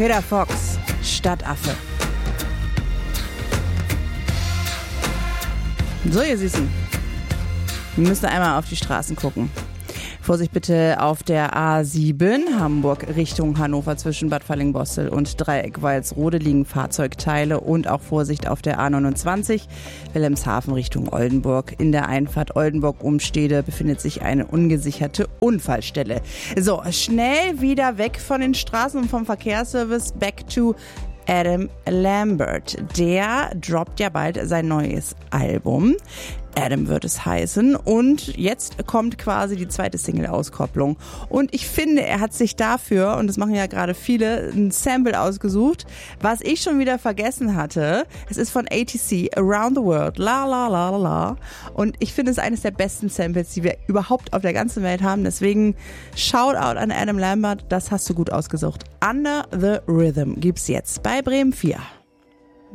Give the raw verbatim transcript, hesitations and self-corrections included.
Peter Fox, Stadtaffe. So, ihr Süßen. Wir müssen einmal auf die Straßen gucken. Vorsicht bitte auf der A sieben, Hamburg Richtung Hannover zwischen Bad Fallingbostel und Dreieck-Walsrode liegen Fahrzeugteile und auch Vorsicht auf der A neunundzwanzig, Wilhelmshaven Richtung Oldenburg. In der Einfahrt Oldenburg-Umstede befindet sich eine ungesicherte Unfallstelle. So, schnell wieder weg von den Straßen und vom Verkehrsservice, back to Adam Lambert. Der droppt ja bald sein neues Album. Adam wird es heißen und jetzt kommt quasi die zweite Single-Auskopplung und ich finde, er hat sich dafür, und das machen ja gerade viele, ein Sample ausgesucht, was ich schon wieder vergessen hatte. Es ist von A T C, Around the World, la la la la la, und ich finde es eines der besten Samples, die wir überhaupt auf der ganzen Welt haben, deswegen Shoutout an Adam Lambert, das hast du gut ausgesucht. Under the Rhythm gibt's jetzt bei Bremen vier.